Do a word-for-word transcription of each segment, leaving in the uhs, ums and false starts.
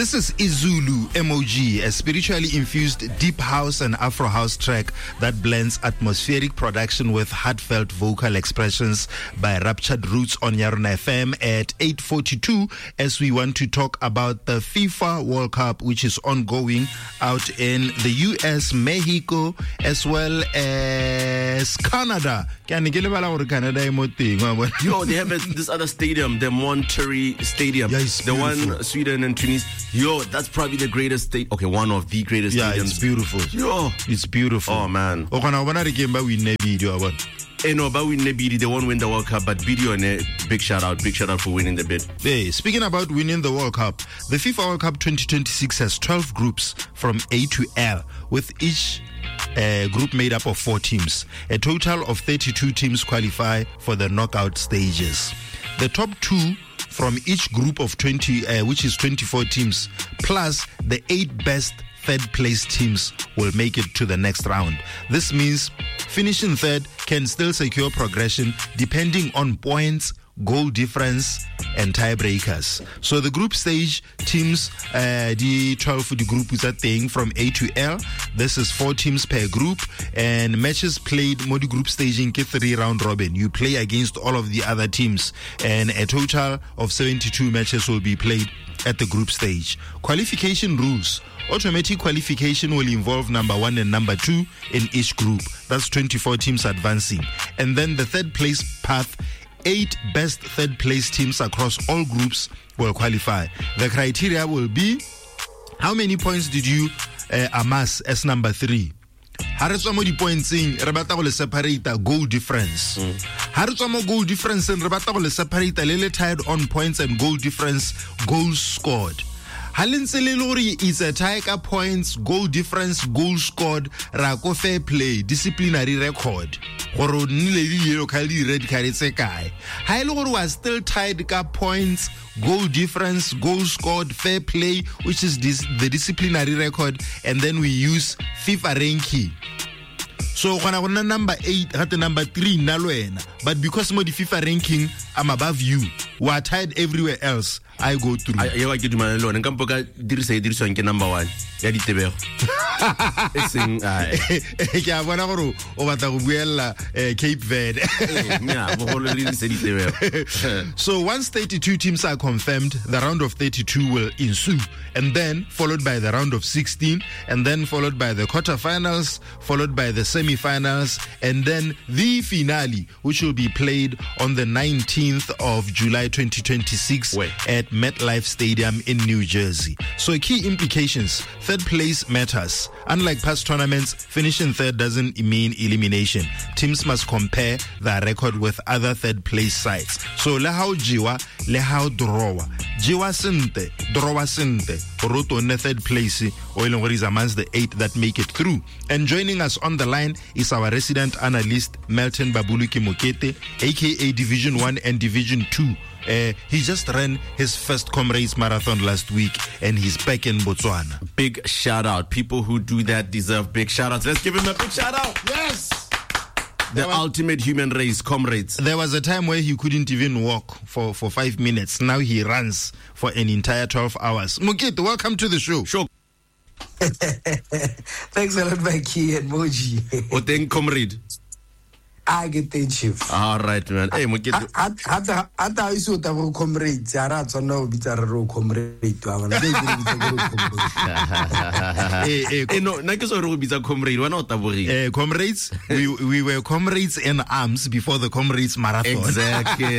This is Izulu M O G, a spiritually infused deep house and Afro house track that blends atmospheric production with heartfelt vocal expressions by Raptured Roots on Yarona F M at eight forty-two, as we want to talk about the FIFA World Cup, which is ongoing out in the U S, Mexico, as well as Canada. Canada. Yo, they have a, this other stadium, the Monterrey Stadium, yeah, it's the beautiful. one Sweden and Tunisia. Yo, that's probably the greatest state. Okay, one of the greatest yeah, stadiums. It's beautiful. Yo, it's beautiful. Oh man. Oh, when I want to game, but we never video about. Eh, no, but we never beat. They won't win the World Cup, but video and a big shout out, big shout out for winning the bid. Hey, speaking about winning the World Cup, the FIFA World Cup twenty twenty-six has twelve groups from A to L, with each uh, group made up of four teams. A total of thirty-two teams qualify for the knockout stages. The top two from each group of twenty, uh, which is twenty-four teams, plus the eight best third place teams will make it to the next round. This means finishing third can still secure progression depending on points, goal difference, and tiebreakers. So the group stage teams, uh, the twelve the group is that thing from A to L. This is four teams per group, and matches played modi group staging ke three round robin. You play against all of the other teams, and a total of seventy-two matches will be played at the group stage. Qualification rules. Automatic qualification will involve number one and number two in each group. That's twenty-four teams advancing. And then the third place path, eight best third place teams across all groups will qualify. The criteria will be, how many points did you uh, amass as number three? Ha re tswa mo di pointsing re batla go le separate goal difference. Ha re tswa mo goal difference re batla go le separate le le tied on points and goal difference, goals scored. It's a tie ka points, goal difference, goal scored, ra go fair play, disciplinary record. Gore nile di yellow card, red card tse kae. Ha ile gore was still tied ka points, goal difference, goal scored, fair play, which is this, the disciplinary record, and then we use FIFA ranking. So when I want number eight, at the number three, nalwena. But because mo the FIFA ranking, I'm above you. We are tied everywhere else. I go through. I I get my alone. And kampoka dirisa dirisa nke number one. Ya ditebego. Eseng ai. Ke a bona gore o batla go buella Cape Verde. Yeah, bo go le dirisa ditebego. So once thirty-two teams are confirmed, the round of thirty-two will ensue, and then followed by the round of sixteen, and then followed by the quarterfinals, followed by the semi-finals, and then the finale, which will be played on the nineteenth of July twenty twenty-six Wait. at MetLife Stadium in New Jersey. So key implications: third place matters. Unlike past tournaments, finishing third doesn't mean elimination. Teams must compare their record with other third place sides. So le how jiwa, le how drawa. Jiwa sente, drawa sente. Roto in the third place, Oil is amongst the eight that make it through. And joining us on the line is our resident analyst, Melton Babuluki Mokete, aka Division one and Division two. Uh, he just ran his first Comrades Marathon last week, and he's back in Botswana. Big shout out. People who do that deserve big shout outs. Let's give him a big shout out. Yes! The was, ultimate human race, Comrades. There was a time where he couldn't even walk for, for five minutes. Now he runs for an entire twelve hours. Mukit, welcome to the show. Sure. Thanks a lot, Mikey and Moji. O teng Comrade. I get the chief. All right, man. Hey, Mukit. Ata ata isu ta go Comrades. Ara tsona o bitsa ro Comrade to aba. Eh eh eh no, na ke so ro bitsa Comrade. Wa na o tabori. Eh Comrades, we we were comrades in arms before the Comrades Marathon. Exactly.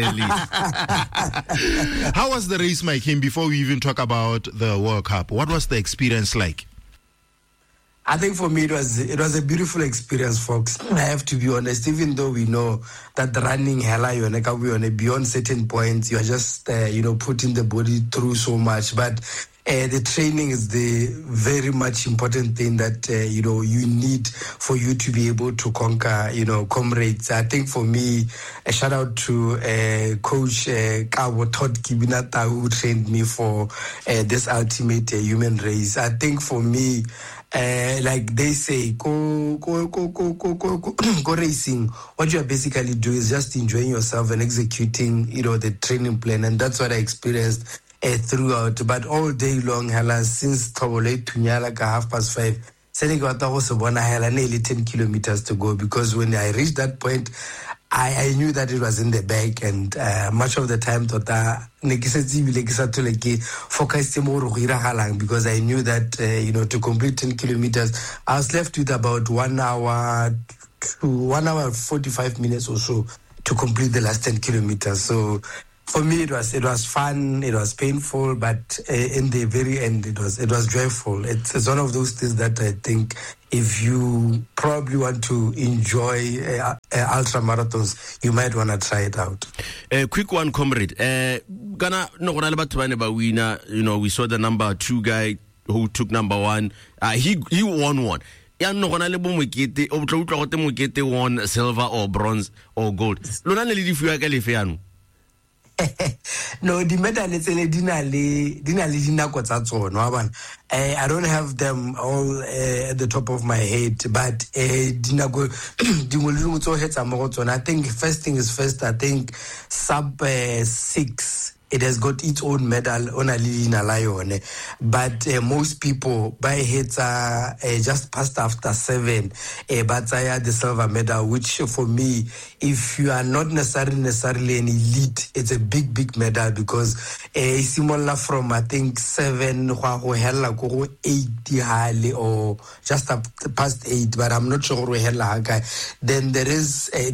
How was the race, Mike, before we even talk about the World Cup? What was the experience like? I think for me it was it was a beautiful experience, folks. I have to be honest. Even though we know that running hella you on a beyond certain points, you are just uh, you know putting the body through so much. But uh, the training is the very much important thing that uh, you know you need for you to be able to conquer you know Comrades. I think for me, a shout out to uh, Coach uh, Kabo Todd Kibinata, who trained me for uh, this ultimate uh, human race. I think for me. Uh, like they say, go, go, go, go, go, go, go, go racing. What you are basically doing is just enjoying yourself and executing, you know, the training plan, and that's what I experienced. uh, throughout. But all day long, hela, since Tobole Tunyala ka half past five, Senegata was bona hela nearly ten kilometers to go, because when I reached that point, I, I knew that it was in the bag, and uh, much of the time tota focused more because I knew that uh, you know, to complete ten kilometers, I was left with about one hour to one hour forty-five minutes or so to complete the last ten kilometers. So for me, it was it was fun, it was painful, but uh, in the very end, it was it was joyful. It's, it's one of those things that I think, if you probably want to enjoy uh, uh, ultra marathons, you might want to try it out. A uh, quick one, comrade. Uh, Gana no winner. You know, we saw the number two guy who took number one. Uh, he he won one. Ya no gona le bo mokete o tla utlwa gote mokete won silver or bronze or gold. Lona le di fuwa ka le feano. No, the medal is a dinali dinali dinako tsa tsona wa bana. I don't have them all uh, at the top of my head, but dinako dingolimo tso hetsa mo go tsona. I think first thing is first. I think sub uh, six, it has got its own medal on a Lina Lion, but uh, most people by heads are uh, just past after seven, uh, but I had the silver medal, which for me, if you are not necessarily necessarily an elite, it's a big, big medal, because uh, similar from I think seven, eight, or just up past eight, but I'm not sure. Then there is uh,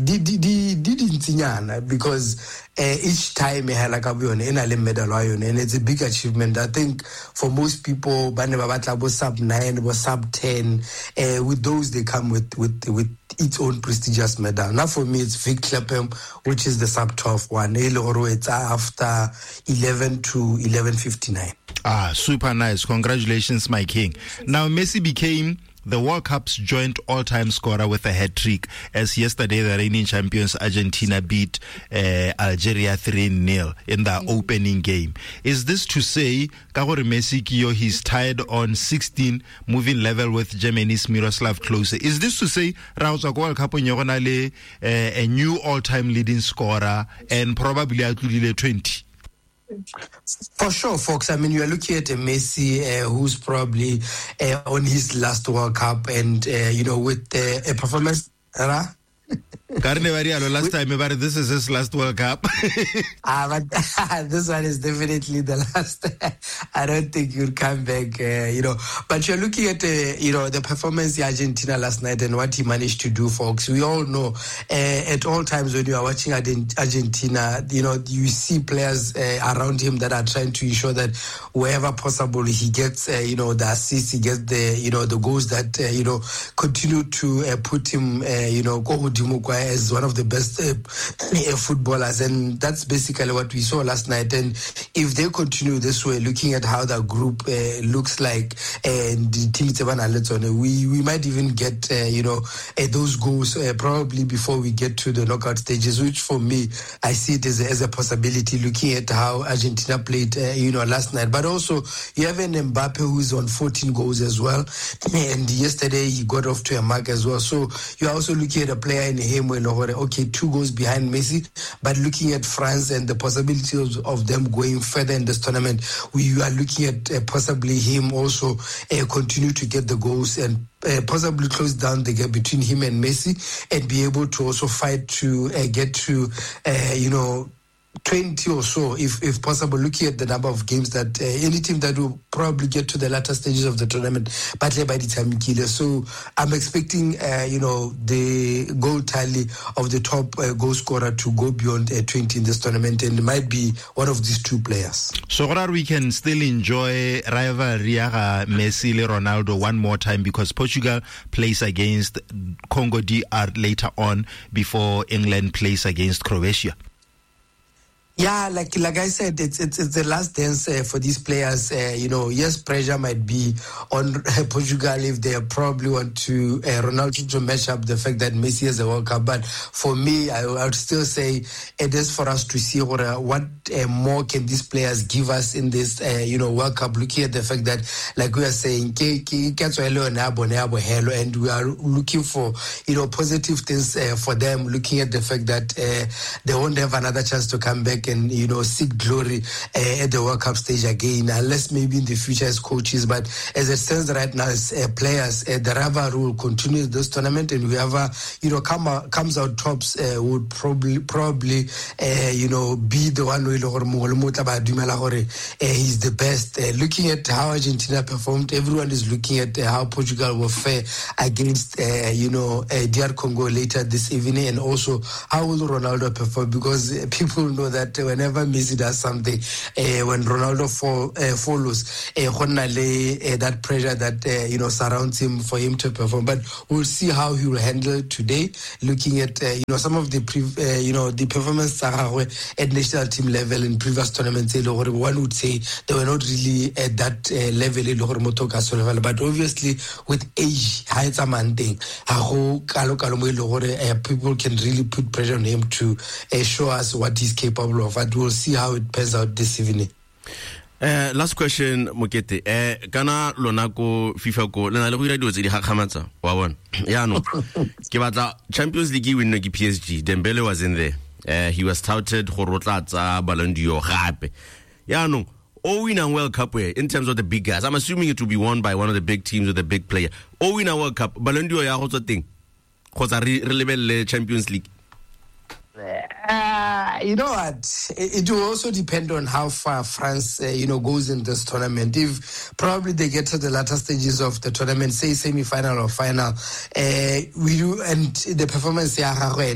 because uh, each time I had like a medal, and it's a big achievement. I think for most people, sub nine, sub ten, uh, with those they come with with with its own prestigious medal. Now for me, it's Vic Clapham, which is the sub twelve one. It's after eleven to eleven fifty-nine. Ah, super nice. Congratulations, my king. Now Messi became the World Cup's joint all-time scorer with a hat-trick, as yesterday the reigning champions Argentina beat uh, Algeria three nil in the opening game. Is this to say Kagore Messi Kiyo, he's tied on sixteen, moving level with Germany's Miroslav Klose? Is this to say Rauza World Cup uh, a new all-time leading scorer and probably at twenty? For sure, folks. I mean, you are looking at a Messi uh, who's probably uh, on his last World Cup, and uh, you know, with uh, a performance. Uh, last time, this is his last World Cup. uh, but this one is definitely the last. I don't think you'll come back, uh, you know. But you're looking at, uh, you know, the performance in Argentina last night and what he managed to do, folks. We all know uh, at all times when you are watching Argentina, you know, you see players uh, around him that are trying to ensure that wherever possible he gets, uh, you know, the assists, he gets the, you know, the goals that, uh, you know, continue to uh, put him, uh, you know, as one of the best uh, footballers, and that's basically what we saw last night. And if they continue this way, looking at how the group uh, looks like, and the team we we might even get uh, you know uh, those goals uh, probably before we get to the knockout stages, which for me I see it as a, as a possibility. Looking at how Argentina played, uh, you know, last night, but also you have an Mbappe who's on fourteen goals as well, and yesterday he got off to a mark as well. So you're also looking at a player in him when okay, two goals behind Messi, but looking at France and the possibilities of them going further in this tournament, we are looking at uh, possibly him also uh, continue to get the goals and uh, possibly close down the gap between him and Messi, and be able to also fight to uh, get to, uh, you know, twenty or so, if if possible, looking at the number of games that uh, any team that will probably get to the latter stages of the tournament, but by the time Killer. So I'm expecting, uh, you know, the goal tally of the top uh, goal scorer to go beyond uh, twenty in this tournament, and it might be one of these two players. So we can still enjoy rivalry Messi and Ronaldo one more time, because Portugal plays against Congo D R later on before England plays against Croatia. Yeah, like like I said, it's it's, it's the last dance uh, for these players. Uh, you know, yes, pressure might be on uh, Portugal if they probably want to uh, Ronaldo to match up the fact that Messi has a World Cup. But for me, I, I would still say it is for us to see what uh, what uh, more can these players give us in this uh, you know World Cup. Looking at the fact that, like we are saying, and we are looking for you know positive things uh, for them. Looking at the fact that uh, they won't have another chance to come back can, you know, seek glory uh, at the World Cup stage again, unless maybe in the future as coaches. But as it stands right now, as uh, players, uh, the rivalry will continue this tournament, and whoever, you know, come out, comes out tops uh, would probably, probably, uh, you know, be the one who uh, he's the best. Uh, looking at how Argentina performed, everyone is looking at uh, how Portugal will fare against, uh, you know, uh, D R Congo later this evening, and also how will Ronaldo perform, because uh, people know that uh, whenever Messi does something, uh, when Ronaldo fall, uh, follows, uh, uh, that pressure that uh, you know surrounds him for him to perform. But we'll see how he will handle it today. Looking at uh, you know some of the pre- uh, you know the performance at national team level in previous tournaments, one would say they were not really at that uh, level. But obviously, with age, heights a man thing, people can really put pressure on him to uh, show us what he's capable of. And we'll see how it pans out this evening. Uh, last question, Mokete. Uh, kana lona ko FIFA ko lena le go ira dilo tse di gakgamatsa wa bona. Ya no. Ke batla Champions League win ke P S G. Dembele was in there. Uh, he was touted go rotlatsa Ballon d'Or gape. Ya no. O win a World Cup where in terms of the big guys. I'm assuming it will be won by one of the big teams with a big player. O win a World Cup. Ballon d'Or ya go tsa teng. Go tsa re lebelle Champions League. Uh, you know what? It, it will also depend on how far France, uh, you know, goes in this tournament. If probably they get to the latter stages of the tournament, say semi-final or final, uh, we do, and the performance, uh,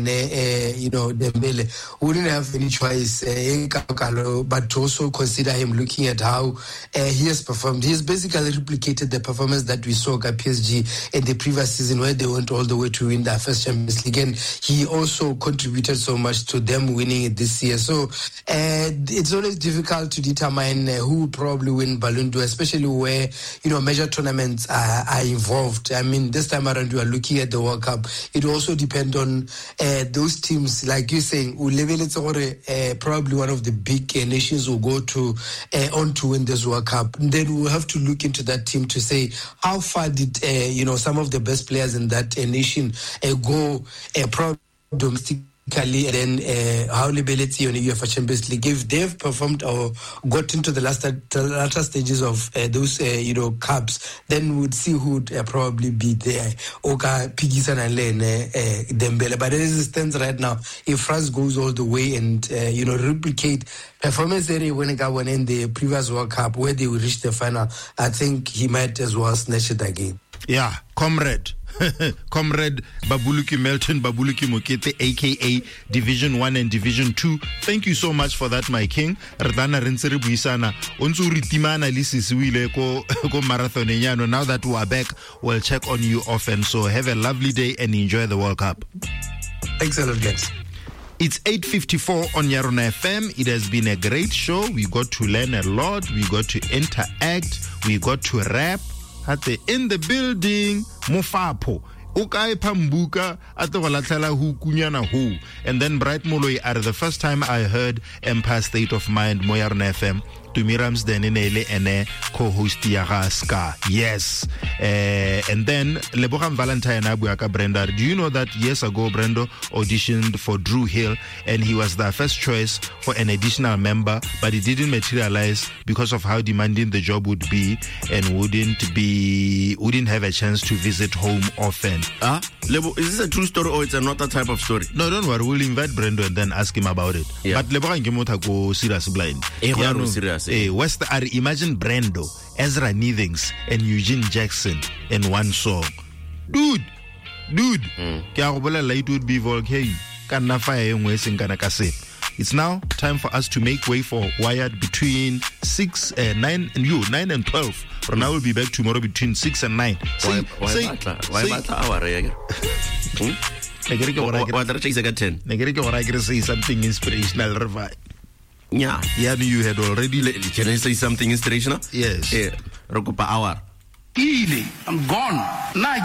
you know, Dembele wouldn't have any choice, uh, but to also consider him looking at how uh, he has performed. He has basically replicated the performance that we saw at P S G in the previous season, where they went all the way to win their first Champions League, and he also contributed so much to them winning it this year. So uh, it's always difficult to determine uh, who will probably win Ballon d'Or, especially where, you know, major tournaments are, are involved. I mean, this time around we are looking at the World Cup. It will also depend on uh, those teams, like you're saying, uh, probably one of the big uh, nations will go to uh, on to win this World Cup. And then we'll have to look into that team to say how far did uh, you know some of the best players in that uh, nation uh, go uh, probably domestic. And then uh, how Lebeletse on the UEFA Champions League, if they've performed or got into the last the latter stages of uh, those uh, you know cups, then we'd see who would uh, probably be there. Oka Pigisan and Len uh, Dembele. But as it stands right now, if France goes all the way and uh, you know replicate performance area when it went in the previous World Cup where they will reach the final, I think he might as well snatch it again. Yeah, comrade. Comrade Babuluki Melton Babuluki Mokete, aka Division One and Division Two. Thank you so much for that, my king. Rdana Rensere Buisana. Unsuri Timana Lisiswile ko ko marathoniano. Now that we are back, we'll check on you often. So have a lovely day and enjoy the World Cup. Thanks a lot, guys. It's eight fifty-four on Yarona F M. It has been a great show. We got to learn a lot. We got to interact. We got to rap. Hate in the building, Mufapo. Ukai Pambuka at the Walatala who Kunyana who. And then Bright Moloi are the first time I heard Empire State of Mind Moyarn F M. Tumirams Denele Ene co-host Yaga Ska. Yes. Uh, and then Leboham Valentine Abuaka Brenda. Do you know that years ago Brendo auditioned for Drew Hill and he was the first choice for an additional member, but it didn't materialize because of how demanding the job would be and wouldn't be wouldn't have a chance to visit home often. Ah, Lebo, is this a true story or it's another type of story? No, don't worry. We'll invite Brendo and then ask him about it. Yeah. But Lebo Angimota go serious blind. Eh, yeah, no, serious. Eh, West are imagine Brendo, Ezra Nithings, and Eugene Jackson in one song. Dude, dude, mm. It would be volcano. It's now time for us to make way for Wired between six, uh, nine, and you nine and twelve. For now, we'll be back tomorrow between six and nine. Why? Why? Why? Why? Say something inspirational. Yeah. Yeah, you had already. Can I say something inspirational? Yes. Yeah. Rokupa hour. I'm gone. I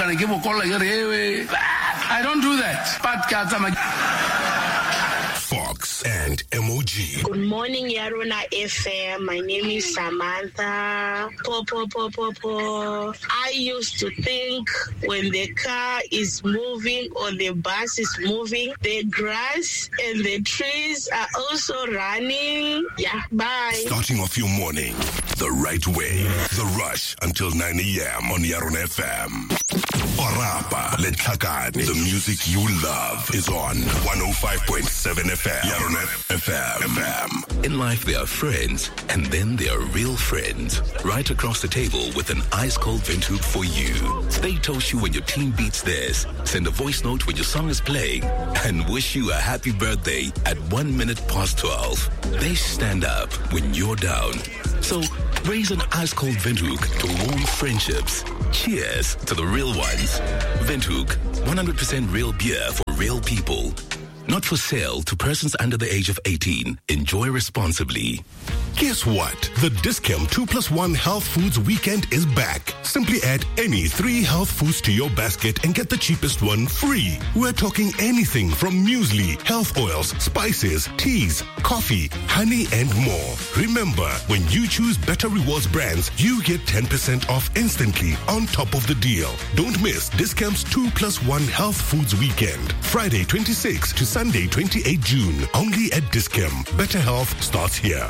don't do that. But Fox and M O G. Good morning, Yarona F M. My name is Samantha. Po, po, po, po, po. I used to think when the car is moving or the bus is moving, the grass and the trees are also running. Yeah, bye. Starting off your morning the right way. The Rush until nine a.m. on Yarona F M. Orapa Letlhakane. The music you love is on one oh five point seven F M. Yarona F M. In life, there are friends, and then there are real friends. Right across the table with an ice-cold Windhoek for you. They toast you when your team beats theirs, send a voice note when your song is playing, and wish you a happy birthday at one minute past twelve. They stand up when you're down. So raise an ice-cold Windhoek to warm friendships. Cheers to the real ones. Windhoek, one hundred percent real beer for real people. Not for sale to persons under the age of eighteen. Enjoy responsibly. Guess what? The Dis-Chem two plus one Health Foods Weekend is back. Simply add any three health foods to your basket and get the cheapest one free. We're talking anything from muesli, health oils, spices, teas, coffee, honey, and more. Remember, when you choose Better Rewards brands, you get ten percent off instantly on top of the deal. Don't miss Dis-Chem's two plus one Health Foods Weekend. Friday twenty-sixth to Sunday twenty-eighth June. Only at Dis-Chem. Better health starts here.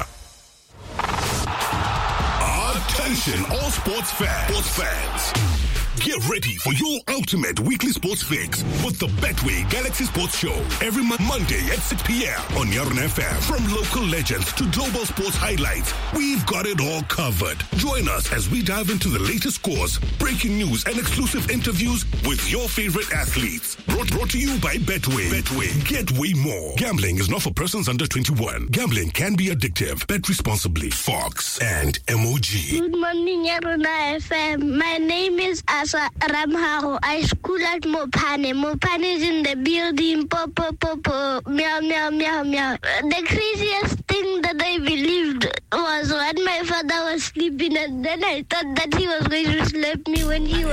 Attention all sports fans. Sports fans. Get ready for your ultimate weekly sports fix with the Betway Galaxy Sports Show every mo- Monday at six p.m. on Yarona F M. From local legends to global sports highlights, we've got it all covered. Join us as we dive into the latest scores, breaking news, and exclusive interviews with your favorite athletes. Brought, brought to you by Betway. Betway. Get way more. Gambling is not for persons under twenty-one. Gambling can be addictive. Bet responsibly. Fox and M O G. Good morning, Yarona F M. My name is Asa Ramharo. I school at Mopane. Mopane is in the building. Po, po, po, po. Meow, meow, meow, meow. The craziest thing that I believed was when my father was sleeping, and then I thought that he was going to slap me when he was